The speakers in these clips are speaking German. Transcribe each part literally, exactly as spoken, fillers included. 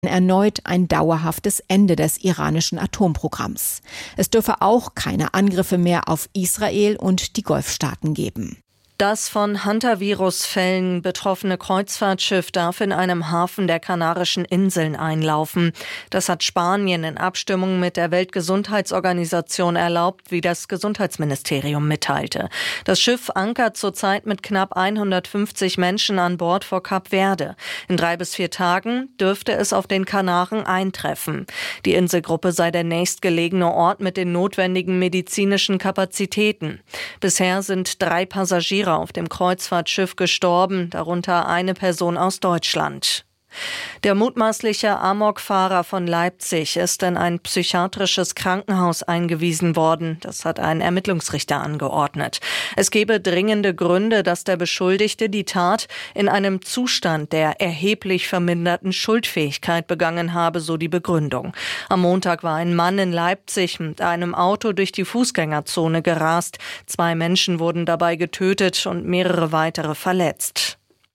erneut ein dauerhaftes Ende des iranischen Atomprogramms. Es dürfe auch keine Angriffe mehr auf Israel und die Golfstaaten geben. Das von Hantavirus-Fällen betroffene Kreuzfahrtschiff darf in einem Hafen der Kanarischen Inseln einlaufen. Das hat Spanien in Abstimmung mit der Weltgesundheitsorganisation erlaubt, wie das Gesundheitsministerium mitteilte. Das Schiff ankert zurzeit mit knapp hundertfünfzig Menschen an Bord vor Kap Verde. In drei bis vier Tagen dürfte es auf den Kanaren eintreffen. Die Inselgruppe sei der nächstgelegene Ort mit den notwendigen medizinischen Kapazitäten. Bisher sind drei Passagiere auf dem Kreuzfahrtschiff gestorben, darunter eine Person aus Deutschland. Der mutmaßliche Amokfahrer von Leipzig ist in ein psychiatrisches Krankenhaus eingewiesen worden. Das hat ein Ermittlungsrichter angeordnet. Es gebe dringende Gründe, dass der Beschuldigte die Tat in einem Zustand der erheblich verminderten Schuldfähigkeit begangen habe, so die Begründung. Am Montag war ein Mann in Leipzig mit einem Auto durch die Fußgängerzone gerast. Zwei Menschen wurden dabei getötet und mehrere weitere verletzt.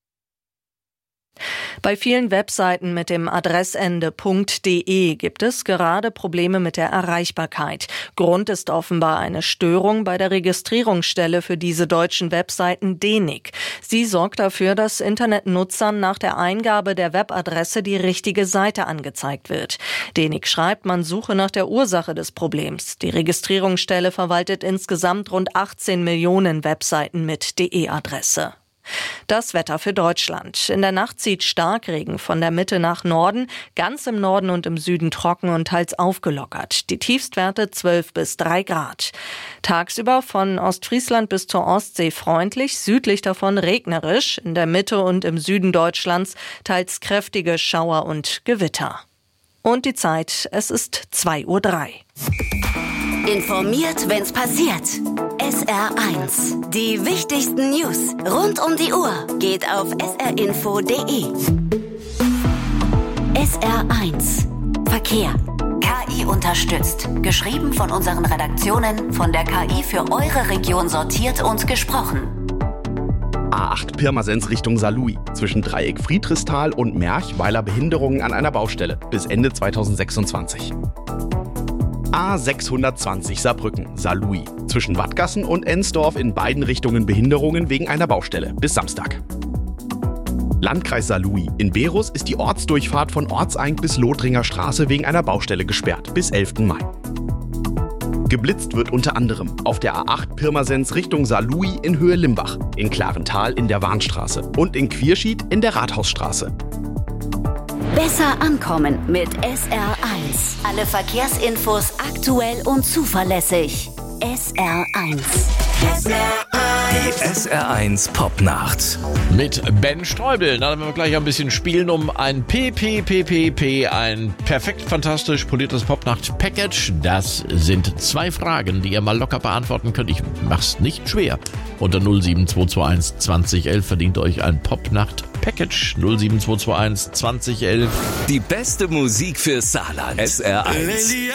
Bei vielen Webseiten mit dem Adressende .de gibt es gerade Probleme mit der Erreichbarkeit. Grund ist offenbar eine Störung bei der Registrierungsstelle für diese deutschen Webseiten D E N I C. Sie sorgt dafür, dass Internetnutzern nach der Eingabe der Webadresse die richtige Seite angezeigt wird. D E N I C schreibt, man suche nach der Ursache des Problems. Die Registrierungsstelle verwaltet insgesamt rund achtzehn Millionen Webseiten mit D E-Adresse. Das Wetter für Deutschland. In der Nacht zieht Starkregen von der Mitte nach Norden, ganz im Norden und im Süden trocken und teils aufgelockert. Die Tiefstwerte zwölf bis drei Grad. Tagsüber von Ostfriesland bis zur Ostsee freundlich, südlich davon regnerisch, in der Mitte und im Süden Deutschlands teils kräftige Schauer und Gewitter. Und die Zeit, es ist zwei Uhr drei. Informiert, wenn's passiert. S R eins. Die wichtigsten News rund um die Uhr geht auf s r info punkt d e. S R eins. Verkehr. K I unterstützt. Geschrieben von unseren Redaktionen, von der K I für eure Region sortiert und gesprochen. A acht Pirmasens Richtung Saarlouis. Zwischen Dreieck Friedrichsthal und Merch, weil er Behinderungen an einer Baustelle. Bis Ende zweitausendsechsundzwanzig. A sechshundertzwanzig Saarbrücken, Saarlouis. Zwischen Wattgassen und Ensdorf in beiden Richtungen Behinderungen wegen einer Baustelle. Bis Samstag. Landkreis Saarlouis. In Berus ist die Ortsdurchfahrt von Ortseing bis Lothringer Straße wegen einer Baustelle gesperrt. Bis elften Mai. Geblitzt wird unter anderem auf der A acht Pirmasens Richtung Saarlouis in Höhe Limbach, in Klarental in der Warnstraße und in Quierschied in der Rathausstraße. Besser ankommen mit S R eins. Alle Verkehrsinfos aktuell und zuverlässig. S R eins. Die S R eins Popnacht. Mit Ben Streubel. Da werden wir gleich ein bisschen spielen um ein P P P P P, ein perfekt fantastisch poliertes Popnacht-Package. Das sind zwei Fragen, die ihr mal locker beantworten könnt. Ich mach's nicht schwer. Unter null sieben zwei zwei eins zwanzig elf verdient euch ein Popnacht-Package. null sieben zwei zwei eins zwanzig elf. Die beste Musik für Saarland. S R eins.